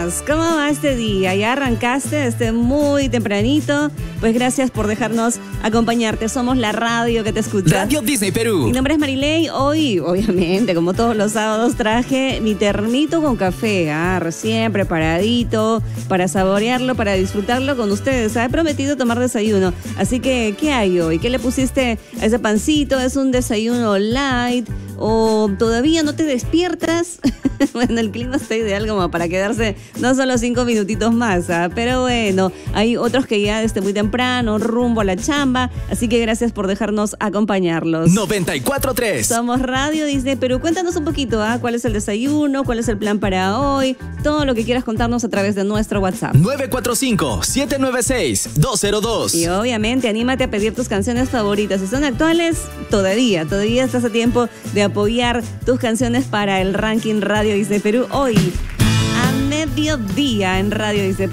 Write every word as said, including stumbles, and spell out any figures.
estás? ¿Cómo va este día? ¿Ya arrancaste este muy tempranito? Pues gracias por dejarnos acompañarte. Somos la radio que te escucha. Radio Disney Perú. Mi nombre es Marilei. Hoy, obviamente, como todos los sábados, traje mi termito con café. Ah, recién preparadito para saborearlo, para disfrutarlo con ustedes. Ah, he prometido tomar desayuno. Así que, ¿qué hay hoy? ¿Qué le pusiste a ese pancito? ¿Es un desayuno light? ¿O todavía no te despiertas? Bueno, el clima está ideal como para quedarse no solo cinco minutitos más, ¿ah? Pero bueno, hay otros que ya desde muy temprano, rumbo a la chamba, así que gracias por dejarnos acompañarlos. noventa y cuatro punto tres. Somos Radio Disney Perú. Cuéntanos un poquito, ¿ah? ¿Cuál es el desayuno? ¿Cuál es el plan para hoy? Todo lo que quieras contarnos a través de nuestro WhatsApp. nueve cuatro cinco, siete nueve seis, dos cero dos. Y obviamente anímate a pedir tus canciones favoritas. Si son actuales, todavía, todavía estás a tiempo de apoyar tus canciones para el ranking Radio Disney Perú hoy a mediodía en Radio Disney Perú.